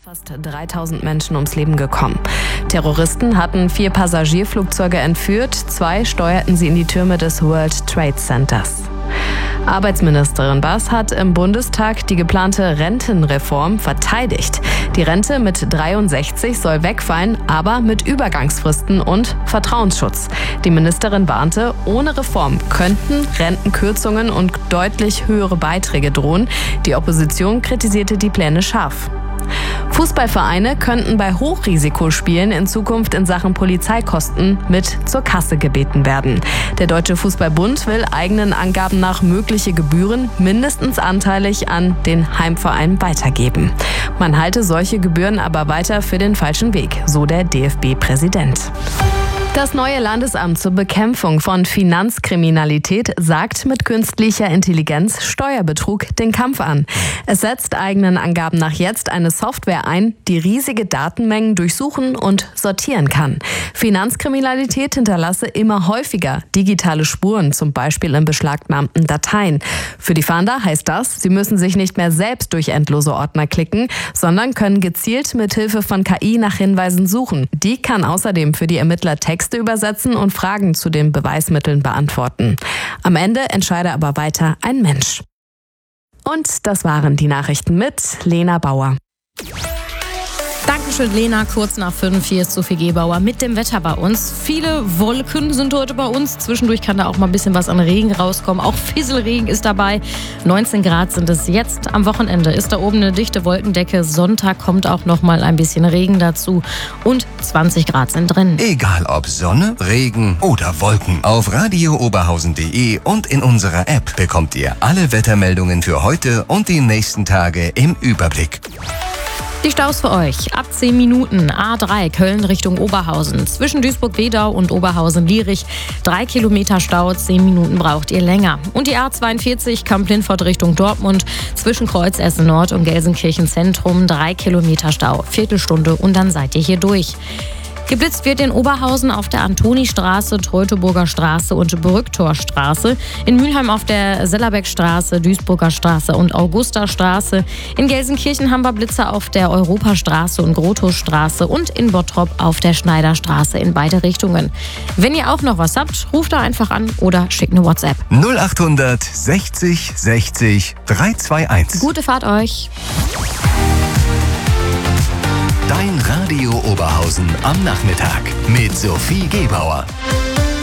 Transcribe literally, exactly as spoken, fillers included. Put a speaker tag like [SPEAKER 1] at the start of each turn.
[SPEAKER 1] fast dreitausend Menschen ums Leben gekommen. Terroristen hatten vier Passagierflugzeuge entführt, zwei steuerten sie in die Türme des World Trade Centers. Arbeitsministerin Bass hat im Bundestag die geplante Rentenreform verteidigt. Die Rente mit dreiundsechzig soll wegfallen, aber mit Übergangsfristen und Vertrauensschutz. Die Ministerin warnte, ohne Reform könnten Rentenkürzungen und deutlich höhere Beiträge drohen. Die Opposition kritisierte die Pläne scharf. Fußballvereine könnten bei Hochrisikospielen in Zukunft in Sachen Polizeikosten mit zur Kasse gebeten werden. Der Deutsche Fußballbund will eigenen Angaben nach mögliche Gebühren mindestens anteilig an den Heimverein weitergeben. Man halte solche Gebühren aber weiter für den falschen Weg, so der D F B-Präsident. Das neue Landesamt zur Bekämpfung von Finanzkriminalität sagt mit künstlicher Intelligenz Steuerbetrug den Kampf an. Es setzt eigenen Angaben nach jetzt eine Software ein, die riesige Datenmengen durchsuchen und sortieren kann. Finanzkriminalität hinterlasse immer häufiger digitale Spuren, zum Beispiel in beschlagnahmten Dateien. Für die Fahnder heißt das, sie müssen sich nicht mehr selbst durch endlose Ordner klicken, sondern können gezielt mit Hilfe von K I nach Hinweisen suchen. Die kann außerdem für die Ermittler Texte übersetzen und Fragen zu den Beweismitteln beantworten. Am Ende entscheide aber weiter ein Mensch. Und das waren die Nachrichten mit Lena Bauer.
[SPEAKER 2] Dankeschön, Lena. Kurz nach fünf, hier ist Sophie Gebauer mit dem Wetter bei uns. Viele Wolken sind heute bei uns. Zwischendurch kann da auch mal ein bisschen was an Regen rauskommen. Auch Fisselregen ist dabei. neunzehn Grad sind es jetzt. Am Wochenende ist da oben eine dichte Wolkendecke. Sonntag kommt auch noch mal ein bisschen Regen dazu. Und zwanzig Grad sind drin.
[SPEAKER 3] Egal ob Sonne, Regen oder Wolken. Auf radio oberhausen punkt de und in unserer App bekommt ihr alle Wettermeldungen für heute und die nächsten Tage im Überblick.
[SPEAKER 2] Die Staus für euch. Ab zehn Minuten A drei Köln Richtung Oberhausen. Zwischen Duisburg-Wedau und Oberhausen-Lierich. Drei Kilometer Stau, zehn Minuten braucht ihr länger. Und die A zweiundvierzig Kamp-Lindfort Richtung Dortmund. Zwischen Kreuz Essen Nord und Gelsenkirchen Zentrum. Drei Kilometer Stau, Viertelstunde und dann seid ihr hier durch. Geblitzt wird in Oberhausen auf der Antonistraße, Teutoburger Straße und Brücktorstraße. In Mülheim auf der Sellerbeckstraße, Duisburger Straße und Augustastraße. In Gelsenkirchen haben wir Blitzer auf der Europastraße und Grotowstraße und in Bottrop auf der Schneiderstraße in beide Richtungen. Wenn ihr auch noch was habt, ruft da einfach an oder schickt eine WhatsApp.
[SPEAKER 3] null achthundert sechzig sechzig dreihunderteinundzwanzig.
[SPEAKER 2] Gute Fahrt euch.
[SPEAKER 3] Dein Radio Oberhausen am Nachmittag mit Sophie Gebauer.